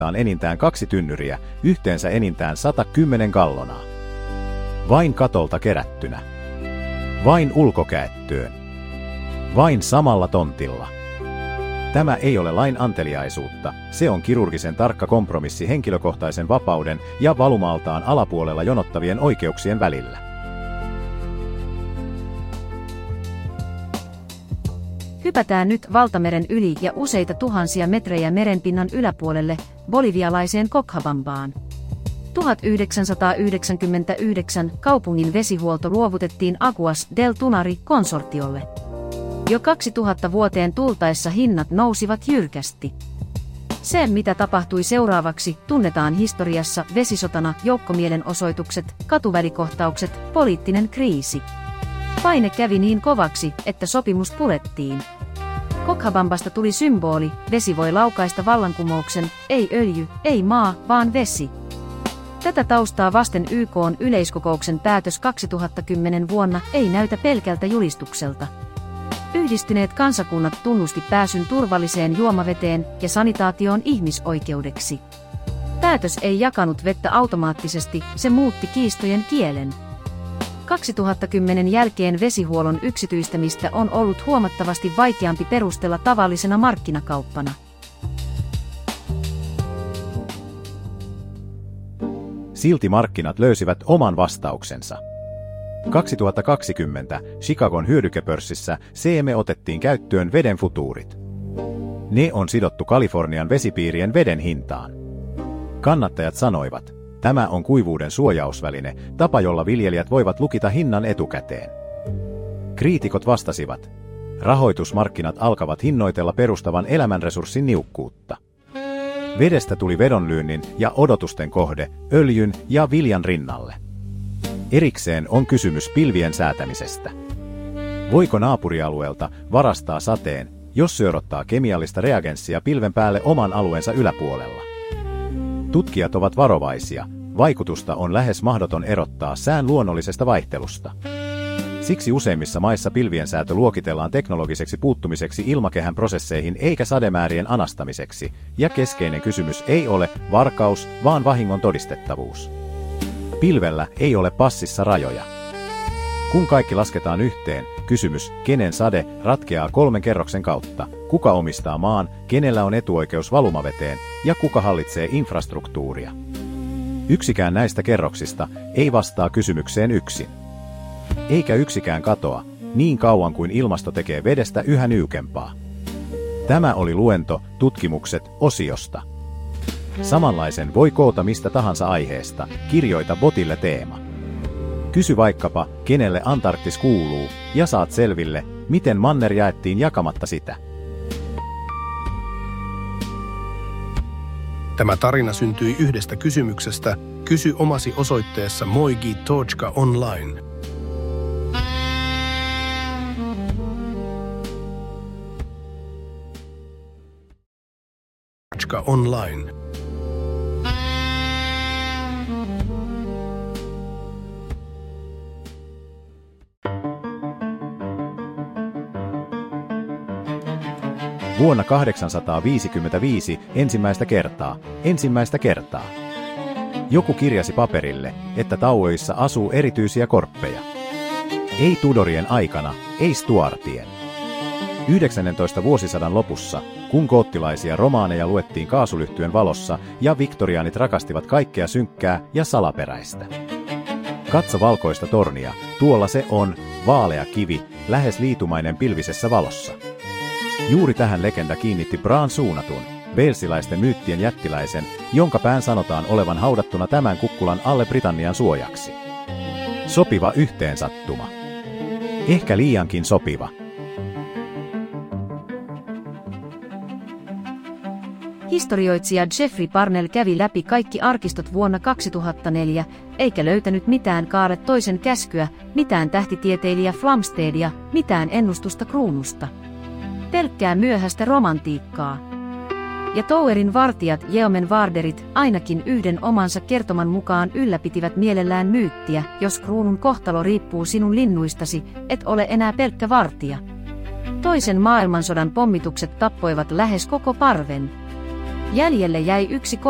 enintään 2 tynnyriä, yhteensä enintään 110 gallonaa. Vain katolta kerättynä. Vain ulkokäyttöön. Vain samalla tontilla. Tämä ei ole lain anteliaisuutta, se on kirurgisen tarkka kompromissi henkilökohtaisen vapauden ja valumaltaan alapuolella jonottavien oikeuksien välillä. Hypätään nyt valtameren yli ja useita tuhansia metrejä merenpinnan yläpuolelle, bolivialaiseen Cochabambaan. 1999 kaupungin vesihuolto luovutettiin Aguas del Tunari-konsortiolle. Jo 2000 vuoteen tultaessa hinnat nousivat jyrkästi. Se, mitä tapahtui seuraavaksi, tunnetaan historiassa vesisotana, joukkomielenosoitukset, katuvälikohtaukset, poliittinen kriisi. Paine kävi niin kovaksi, että sopimus purettiin. Cochabambasta tuli symboli, vesi voi laukaista vallankumouksen, ei öljy, ei maa, vaan vesi. Tätä taustaa vasten YK:n yleiskokouksen päätös 2010 vuonna ei näytä pelkältä julistukselta. Yhdistyneet kansakunnat tunnusti pääsyn turvalliseen juomaveteen ja sanitaatioon ihmisoikeudeksi. Päätös ei jakanut vettä automaattisesti, se muutti kiistojen kielen. 2010 jälkeen vesihuollon yksityistämistä on ollut huomattavasti vaikeampi perustella tavallisena markkinakauppana. Silti markkinat löysivät oman vastauksensa. 2020 Chicagon hyödykepörssissä CME otettiin käyttöön veden futuurit. Ne on sidottu Kalifornian vesipiirien veden hintaan. Kannattajat sanoivat, tämä on kuivuuden suojausväline, tapa jolla viljelijät voivat lukita hinnan etukäteen. Kriitikot vastasivat, rahoitusmarkkinat alkavat hinnoitella perustavan elämänresurssin niukkuutta. Vedestä tuli vedonlyynnin ja odotusten kohde, öljyn ja viljan rinnalle. Erikseen on kysymys pilvien säätämisestä. Voiko naapurialueelta varastaa sateen, jos se odottaa kemiallista reagenssia pilven päälle oman alueensa yläpuolella? Tutkijat ovat varovaisia, vaikutusta on lähes mahdoton erottaa sään luonnollisesta vaihtelusta. Siksi useimmissa maissa pilvien säätö luokitellaan teknologiseksi puuttumiseksi ilmakehän prosesseihin eikä sademäärien anastamiseksi, ja keskeinen kysymys ei ole varkaus, vaan vahingon todistettavuus. Pilvellä ei ole passissa rajoja. Kun kaikki lasketaan yhteen, kysymys, kenen sade, ratkeaa 3 kerroksen kautta, kuka omistaa maan, kenellä on etuoikeus valumaveteen ja kuka hallitsee infrastruktuuria. Yksikään näistä kerroksista ei vastaa kysymykseen yksin. Eikä yksikään katoa, niin kauan kuin ilmasto tekee vedestä yhä niukempaa. Tämä oli luento, tutkimukset, osiosta. Samanlaisen voi koota mistä tahansa aiheesta, kirjoita botille teema. Kysy vaikkapa, kenelle Antarktis kuuluu, ja saat selville, miten manner jaettiin jakamatta sitä. Tämä tarina syntyi yhdestä kysymyksestä. Kysy omasi osoitteessa moigi.online. Online. Vuonna 855 ensimmäistä kertaa. Joku kirjasi paperille, että tauoissa asuu erityisiä korppeja. Ei Tudorien aikana, ei Stuartien. 19. vuosisadan lopussa, kun koottilaisia romaaneja luettiin kaasulyhtyjen valossa ja viktoriaanit rakastivat kaikkea synkkää ja salaperäistä. Katso valkoista tornia, tuolla se on, vaalea kivi, lähes liitumainen pilvisessä valossa. Juuri tähän legenda kiinnitti Bran suunnatun, walesilaisten myyttien jättiläisen, jonka pään sanotaan olevan haudattuna tämän kukkulan alle Britannian suojaksi. Sopiva yhteensattuma. Ehkä liiankin sopiva. Historioitsija Jeffrey Parnell kävi läpi kaikki arkistot vuonna 2004, eikä löytänyt mitään Kaare toisen käskyä, mitään tähtitieteilijä Flamsteedia, mitään ennustusta kruunusta. Pelkkää myöhäistä romantiikkaa. Ja Towerin vartijat Yeomen Varderit ainakin yhden omansa kertoman mukaan ylläpitivät mielellään myyttiä, jos kruunun kohtalo riippuu sinun linnuistasi, et ole enää pelkkä vartija. Toisen maailmansodan pommitukset tappoivat lähes koko parven. Jäljelle jäi yksi